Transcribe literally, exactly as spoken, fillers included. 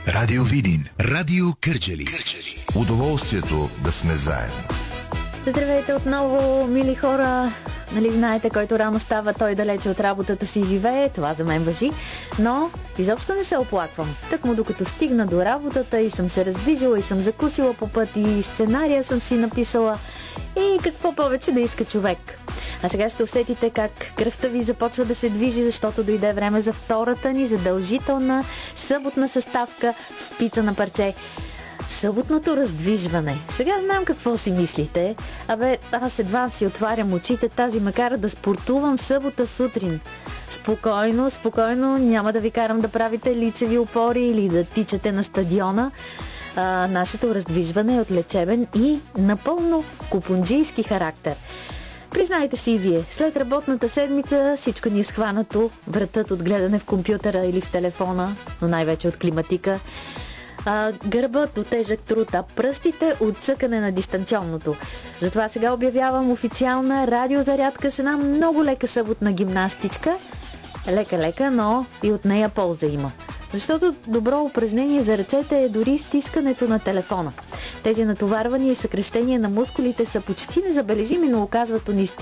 Радио Видин. Радио Кърджали. Кърджали. Удоволствието да сме заедно. Здравейте отново, мили хора. Нали знаете, който рано става, той далече от работата си живее. Това за мен важи. Но изобщо не се оплаквам. Тъкмо докато стигна до работата и съм се раздвижила и съм закусила по път и сценария съм си написала. И какво повече да иска човек. А сега ще усетите как кръвта ви започва да се движи, защото дойде време за втората ни задължителна съботна съставка в пица на парче. Съботното раздвижване. Сега знам какво си мислите. Абе, аз едва си отварям очите, тази ме кара да спортувам в събота сутрин. Спокойно, спокойно, няма да ви карам да правите лицеви опори или да тичате на стадиона. А, нашето раздвижване е от лечебен и напълно купунджийски характер. Признайте си и вие, след работната седмица всичко ни е схванато, вратът от гледане в компютъра или в телефона, но най-вече от климатика. А, гърбът от тежък труд, а пръстите от цъкане на дистанционното. Затова сега обявявам официална радиозарядка с една много лека съботна гимнастичка. Лека-лека, но и от нея полза има. Защото добро упражнение за ръцете е дори стискането на телефона. Тези натоварвания и съкращения на мускулите са почти незабележими, но оказват